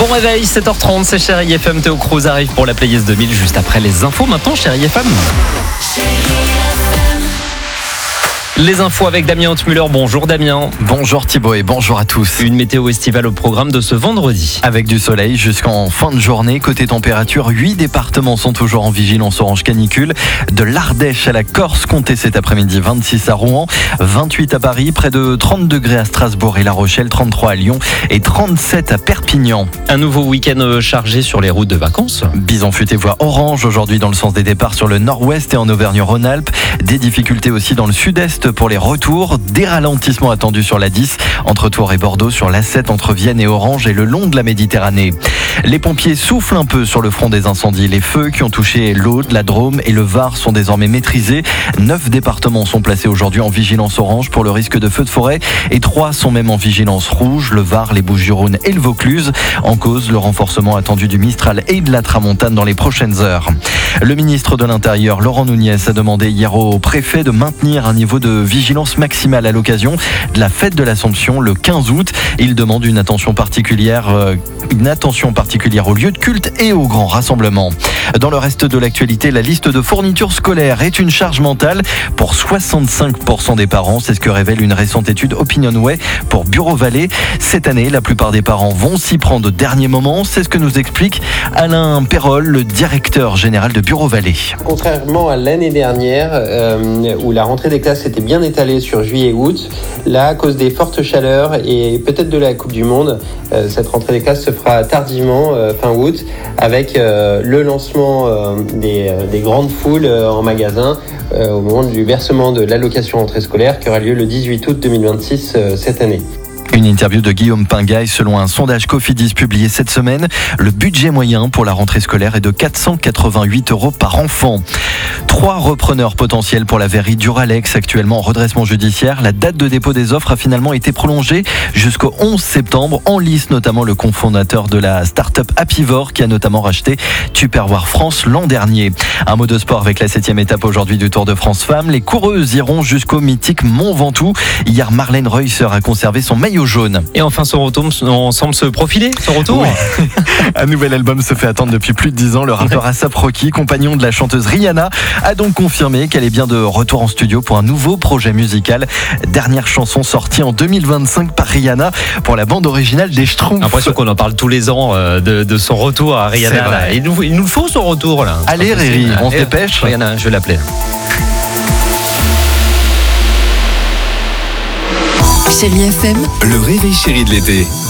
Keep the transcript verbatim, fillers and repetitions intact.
Bon réveil, sept heures trente, c'est Chérie F M. Théo Cruz arrive pour la Playlist deux mille juste après les infos. Maintenant, Chérie F M. Les infos avec Damien Hautmuller. Bonjour Damien. Bonjour Thibaut et bonjour à tous. Une météo estivale au programme de ce vendredi. Avec du soleil jusqu'en fin de journée. Côté température, huit départements sont toujours en vigilance orange canicule. De l'Ardèche à la Corse, comptez cet après-midi vingt-six à Rouen, vingt-huit à Paris, près de trente degrés à Strasbourg et La Rochelle, trente-trois à Lyon et trente-sept à Perpignan. Un nouveau week-end chargé sur les routes de vacances. Bison futé voie orange aujourd'hui dans le sens des départs sur le nord-ouest et en Auvergne-Rhône-Alpes. Des difficultés aussi dans le sud-est pour les retours. Des ralentissements attendus sur la dix entre Tours et Bordeaux, sur l'A sept entre Vienne et Orange et le long de la Méditerranée. Les pompiers soufflent un peu sur le front des incendies. Les feux qui ont touché l'Aude, la Drôme et le Var sont désormais maîtrisés. Neuf départements sont placés aujourd'hui en vigilance orange pour le risque de feux de forêt et trois sont même en vigilance rouge, le Var, les Bouches-du-Rhône et le Vaucluse. En cause, le renforcement attendu du Mistral et de la Tramontane dans les prochaines heures. Le ministre de l'Intérieur, Laurent Nunez, a demandé hier au préfet de maintenir un niveau de vigilance maximale à l'occasion de la fête de l'Assomption le quinze août. Il demande une attention particulière, euh, une attention particulière aux lieux de culte et aux grands rassemblements. Dans le reste de l'actualité, la liste de fournitures scolaires est une charge mentale pour soixante-cinq pour cent des parents. C'est ce que révèle une récente étude Opinionway pour Bureau Vallée. Cette année, la plupart des parents vont s'y prendre au dernier moment. C'est ce que nous explique Alain Perrol, le directeur général de Bureau Vallée. Contrairement à l'année dernière, euh, où la rentrée des classes était bien étalée sur juillet et août, là, à cause des fortes chaleurs et peut-être de la Coupe du Monde, euh, cette rentrée des classes se fera tardivement, euh, fin août, avec euh, le lancement euh, des, euh, des grandes foules euh, en magasin euh, au moment du versement de l'allocation rentrée scolaire qui aura lieu le dix-huit août deux mille vingt-six euh, cette année. Une interview de Guillaume Pingaille. Selon un sondage Cofidis publié cette semaine, le budget moyen pour la rentrée scolaire est de quatre cent quatre-vingt-huit euros par enfant. Trois repreneurs potentiels pour la verrerie Duralex, actuellement en redressement judiciaire. La date de dépôt des offres a finalement été prolongée jusqu'au onze septembre. En lice notamment le cofondateur de la start-up Apivore qui a notamment racheté Tupperware France l'an dernier. Un mot de sport avec la septième étape aujourd'hui du Tour de France Femmes. Les coureuses iront jusqu'au mythique Mont Ventoux. Hier, Marlène Reusser a conservé son maillot jaune. Et enfin, son retour, on semble se profiler, son retour. Oui. Un nouvel album se fait attendre depuis plus de dix ans. Le rappeur A$ap Rocky, compagnon de la chanteuse Rihanna, a donc confirmé qu'elle est bien de retour en studio pour un nouveau projet musical. Dernière chanson sortie en deux mille vingt-cinq par Rihanna pour la bande originale des Schtroumpfs. J'ai l'impression qu'on en parle tous les ans euh, de, de son retour à Rihanna. Là. Il, nous, il nous faut son retour là. Allez Riri, on se dépêche. Rihanna, je vais l'appeler. Chérie F M, le réveil chéri de l'été.